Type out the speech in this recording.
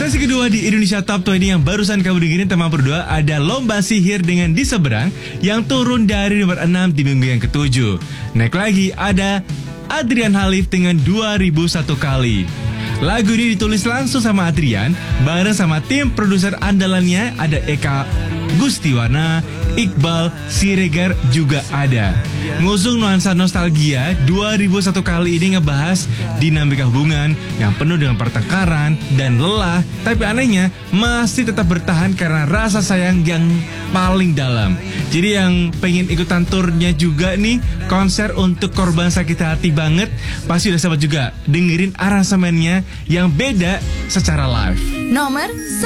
Sesi kedua di Indonesia Top 20 yang barusan kamu dengerin teman berdua ada Lomba Sihir dengan Di Seberang yang turun dari nomor 6 di minggu yang ke-7. Naik lagi ada Adrian Halif dengan 2001 kali. Lagu ini ditulis langsung sama Adrian bareng sama tim produser andalannya ada Eka Gustiwana, Iqbal, Siregar juga ada. Ngusung nuansa nostalgia, 2001 kali ini ngebahas dinamika hubungan yang penuh dengan pertengkaran dan lelah, tapi anehnya masih tetap bertahan karena rasa sayang yang paling dalam. Jadi yang pengen ikutan turnya juga nih, konser untuk korban sakit hati banget, pasti udah sempat juga dengerin aransemennya yang beda secara live. Nomor